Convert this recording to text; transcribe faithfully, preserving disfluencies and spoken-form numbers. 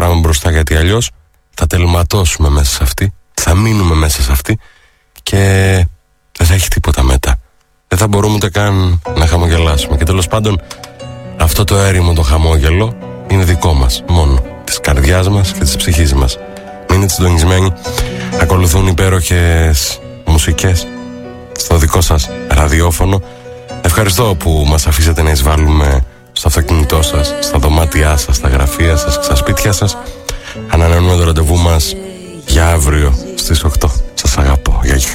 προχωράμε μπροστά, γιατί αλλιώς θα τελματώσουμε μέσα σε αυτή, θα μείνουμε μέσα σε αυτή και δεν θα έχει τίποτα μετά. Δεν θα μπορούμε ούτε καν να χαμογελάσουμε. Και τέλος πάντων, αυτό το έρημο το χαμόγελο είναι δικό μας μόνο, της καρδιάς μας και της ψυχής μας. Μείνετε συντονισμένοι, ακολουθούν υπέροχες μουσικές στο δικό σας ραδιόφωνο. Ευχαριστώ που μας αφήσατε να εισβάλλουμε στο αυτοκίνητό σας, στα δωμάτια σας, στα γραφεία σας και στα σπίτια σας. Ανανεώνουμε το ραντεβού μας για αύριο στις οκτώ. Σας αγαπώ. Γεια.